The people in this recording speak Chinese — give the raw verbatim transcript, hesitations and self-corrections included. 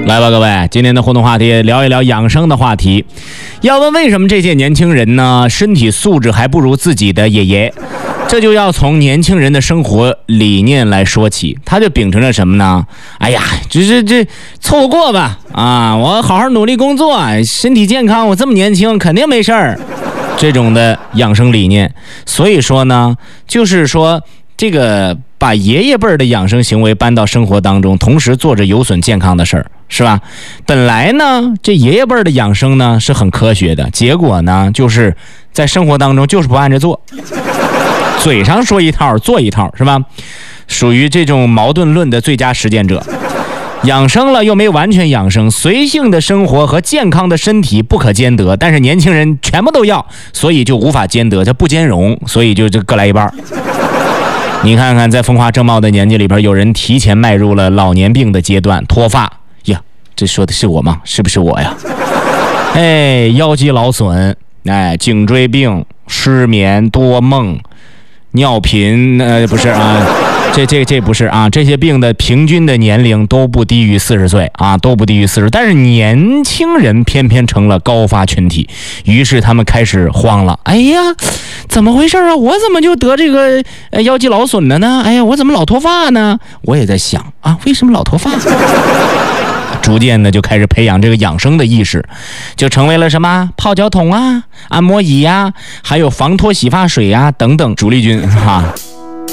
来吧，各位，今天的互动话题聊一聊养生的话题。要问为什么这些年轻人呢，身体素质还不如自己的爷爷，这就要从年轻人的生活理念来说起。他就秉承着什么呢？哎呀，这这这凑合过吧啊！我好好努力工作，身体健康，我这么年轻，肯定没事儿。这种的养生理念，所以说呢，就是说这个把爷爷辈儿的养生行为搬到生活当中，同时做着有损健康的事儿，是吧？本来呢，这爷爷辈儿的养生呢是很科学的，结果呢，就是在生活当中就是不按着做，嘴上说一套做一套，是吧？属于这种矛盾论的最佳实践者。养生了又没完全养生，随性的生活和健康的身体不可兼得，但是年轻人全部都要，所以就无法兼得，这不兼容，所以就这各来一半。你看看，在风华正茂的年纪里边，有人提前迈入了老年病的阶段，脱发呀，这说的是我吗？是不是我呀？哎，腰肌劳损，哎，颈椎病、失眠、多梦、尿频，呃，不是啊。这这这不是啊，这些病的平均的年龄都不低于四十岁啊，都不低于四十，但是年轻人偏偏成了高发群体，于是他们开始慌了。哎呀，怎么回事啊？我怎么就得这个呃腰肌劳损了呢？哎呀，我怎么老脱发呢？我也在想啊，为什么老脱发？逐渐的就开始培养这个养生的意识，就成为了什么泡脚桶啊、按摩椅呀、啊，还有防脱洗发水呀、啊、等等主力军哈。